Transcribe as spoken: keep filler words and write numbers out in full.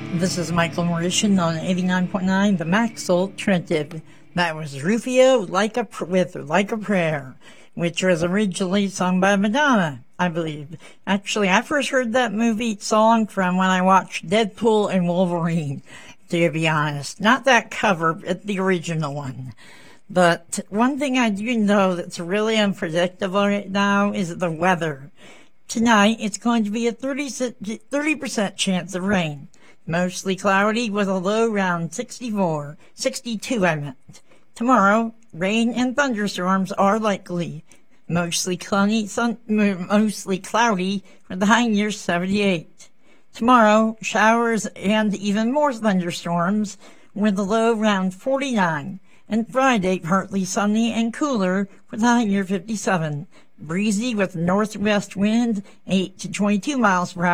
This is Michael Mauritian on eighty-nine point nine, the Max Alternative. That was Rufio like a pr- with Like a Prayer, which was originally sung by Madonna, I believe. Actually, I first heard that movie song from when I watched Deadpool and Wolverine, to be honest. Not that cover, but the original one. But one thing I do know that's really unpredictable right now is the weather. Tonight, it's going to be a thirty percent chance of rain. Mostly cloudy with a low around sixty-four, sixty-two I meant. Tomorrow, rain and thunderstorms are likely. Mostly cloudy, sun, mostly cloudy with the high near seventy-eight. Tomorrow, showers and even more thunderstorms with the low around forty-nine. And Friday, partly sunny and cooler with a high near fifty-seven. Breezy with northwest wind, eight to twenty-two miles per hour.